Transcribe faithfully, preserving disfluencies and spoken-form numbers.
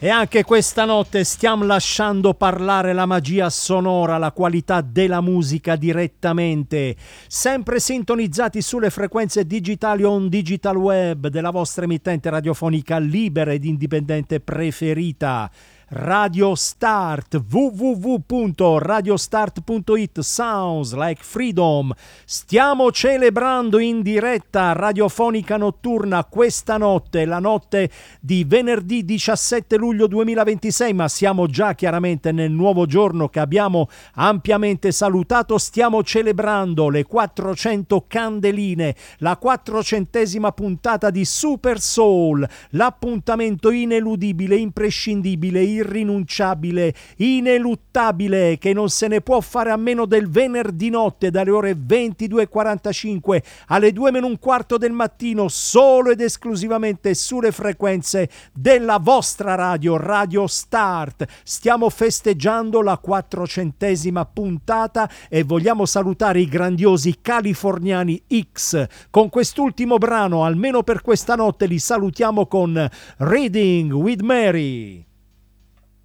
E anche questa notte stiamo lasciando parlare la magia sonora, la qualità della musica direttamente, sempre sintonizzati sulle frequenze digitali on digital web della vostra emittente radiofonica libera ed indipendente preferita. Radio Start, w w w punto radiostart punto it. Sounds like freedom. Stiamo celebrando in diretta radiofonica notturna questa notte, la notte di venerdì diciassette luglio duemilaventisei, ma siamo già chiaramente nel nuovo giorno che abbiamo ampiamente salutato. Stiamo celebrando le quattrocento candeline, la quattrocentesima puntata di Super Soul, l'appuntamento ineludibile, imprescindibile, irrinunciabile, ineluttabile, che non se ne può fare a meno del venerdì notte dalle ore ventidue e quarantacinque alle due meno un quarto del mattino, solo ed esclusivamente sulle frequenze della vostra radio, Radio Start. Stiamo festeggiando la quattrocentesima puntata e vogliamo salutare i grandiosi californiani X. Con quest'ultimo brano, almeno per questa notte, li salutiamo con Reading with Mary.